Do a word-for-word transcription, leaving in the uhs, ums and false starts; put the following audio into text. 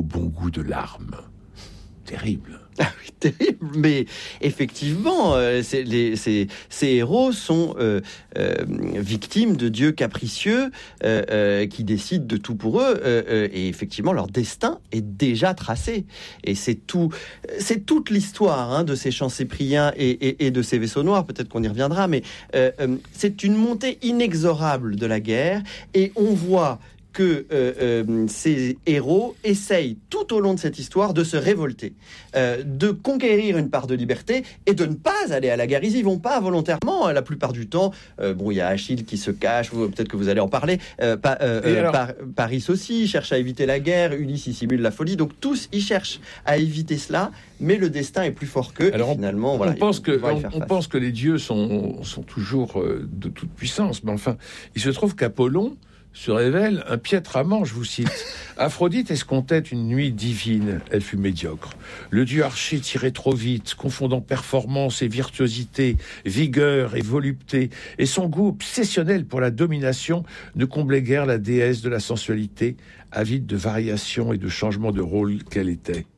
bon goût de larmes. Terrible. Ah oui, terrible, mais effectivement, euh, c'est, les, ces, ces héros sont euh, euh, victimes de dieux capricieux euh, euh, qui décident de tout pour eux, euh, euh, et effectivement, leur destin est déjà tracé. Et c'est tout, c'est toute l'histoire hein, de ces chants cypriens et, et, et de ces vaisseaux noirs. Peut-être qu'on y reviendra, mais euh, euh, c'est une montée inexorable de la guerre, et on voit que euh, euh, ces héros essayent tout au long de cette histoire de se révolter, euh, de conquérir une part de liberté et de ne pas aller à la guerre. Ils y vont pas volontairement, la plupart du temps. Euh, bon, il y a Achille qui se cache, ou peut-être que vous allez en parler. Euh, pa- euh, alors... Par- Paris aussi cherche à éviter la guerre, Ulysse il simule la folie. Donc tous, ils cherchent à éviter cela, mais le destin est plus fort qu'eux. Alors et finalement, on, voilà, on, pense que, on, on pense que les dieux sont, sont toujours euh, de toute puissance, mais enfin, il se trouve qu'Apollon se révèle un piètre amant, je vous cite. Aphrodite escomptait une nuit divine, elle fut médiocre. Le dieu archer tirait trop vite, confondant performance et virtuosité, vigueur et volupté, et son goût obsessionnel pour la domination ne comblait guère la déesse de la sensualité, avide de variations et de changements de rôle qu'elle était.